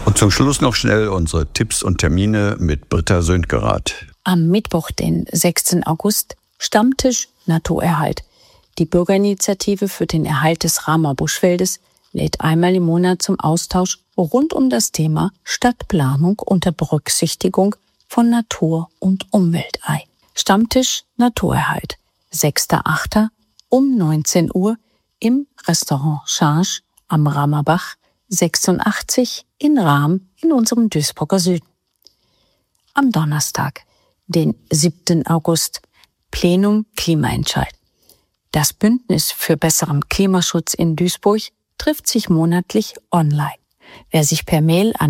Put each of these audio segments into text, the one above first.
Und zum Schluss noch schnell unsere Tipps und Termine mit Britta Söndgerath. Am Mittwoch, den 6. August, Stammtisch Naturerhalt. Die Bürgerinitiative für den Erhalt des Ramer Buschwaldes lädt einmal im Monat zum Austausch rund um das Thema Stadtplanung unter Berücksichtigung von Natur und Umwelt ein. Stammtisch Naturerhalt, 6.8. um 19 Uhr im Restaurant Charge am Ramerbach 86 in Rahm in unserem Duisburger Süden. Am Donnerstag, den 7. August, Plenum Klimaentscheid. Das Bündnis für besseren Klimaschutz in Duisburg trifft sich monatlich online. Wer sich per Mail an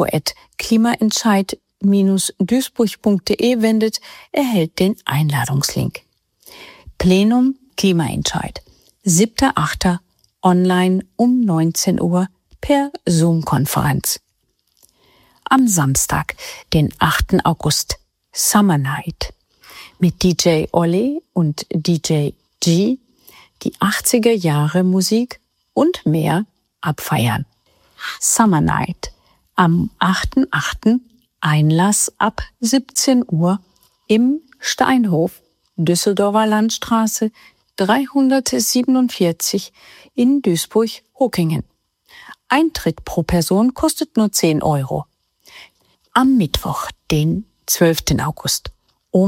info@klimaentscheid-duisburg.de wendet, erhält den Einladungslink. Plenum Klimaentscheid, 7.8. online um 19 Uhr per Zoom-Konferenz. Am Samstag, den 8. August, Summer Night. Mit DJ Olli und DJ G die 80er Jahre Musik und mehr abfeiern. Summer Night. Am 8.8. Einlass ab 17 Uhr im Steinhof, Düsseldorfer Landstraße 347 in Duisburg-Huckingen. Eintritt pro Person kostet nur 10 Euro. Am Mittwoch, den 12. August.